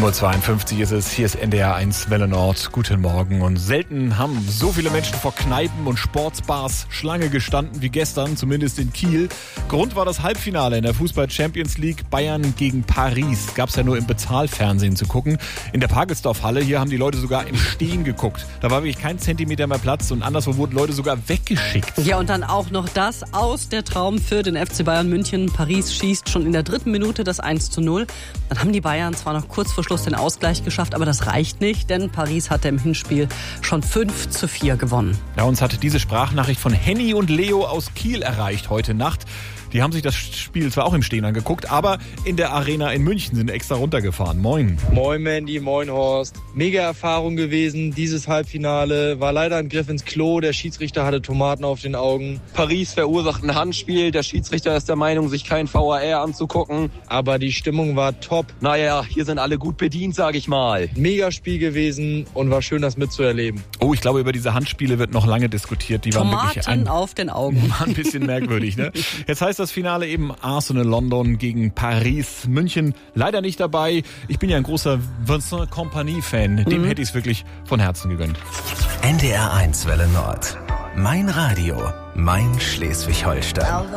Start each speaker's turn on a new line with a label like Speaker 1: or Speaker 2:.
Speaker 1: 7.52 Uhr ist es, hier ist NDR 1 Welle Nord. Guten Morgen. Und selten haben so viele Menschen vor Kneipen und Sportsbars Schlange gestanden wie gestern, zumindest in Kiel. Grund war das Halbfinale in der Fußball-Champions League Bayern gegen Paris. Gab's ja nur im Bezahlfernsehen zu gucken. In der Pagelsdorf-Halle, hier haben die Leute sogar im Stehen geguckt. Da war wirklich kein Zentimeter mehr Platz und anderswo wurden Leute sogar weggeschickt.
Speaker 2: Ja, und dann auch noch das aus der Traum für den FC Bayern München. Paris schießt schon in der 3. Minute das 1:0. Dann haben die Bayern zwar noch kurz vor Schluss den Ausgleich geschafft, aber das reicht nicht, denn Paris hatte im Hinspiel schon 5:4 gewonnen.
Speaker 1: Ja, uns hat diese Sprachnachricht von Henny und Leo aus Kiel erreicht heute Nacht. Die haben sich das Spiel zwar auch im Stehen angeguckt, aber in der Arena in München sind extra runtergefahren. Moin.
Speaker 3: Moin Mandy, moin Horst. Mega Erfahrung gewesen, dieses Halbfinale. War leider ein Griff ins Klo, der Schiedsrichter hatte Tomaten auf den Augen.
Speaker 4: Paris verursacht ein Handspiel, der Schiedsrichter ist der Meinung, sich kein VAR anzugucken.
Speaker 3: Aber die Stimmung war top.
Speaker 4: Naja, hier sind alle gut bedient, sag ich mal.
Speaker 3: Mega Spiel gewesen und war schön, das mitzuerleben.
Speaker 1: Oh, ich glaube, über diese Handspiele wird noch lange diskutiert. Die waren wirklich
Speaker 2: auf den Augen.
Speaker 1: War ein bisschen merkwürdig, ne? Jetzt heißt das Finale eben Arsenal London gegen Paris. München leider nicht dabei. Ich bin ja ein großer Vincent Kompany-Fan. Dem hätte ich es wirklich von Herzen gegönnt.
Speaker 5: NDR 1 Welle Nord. Mein Radio, mein Schleswig-Holstein.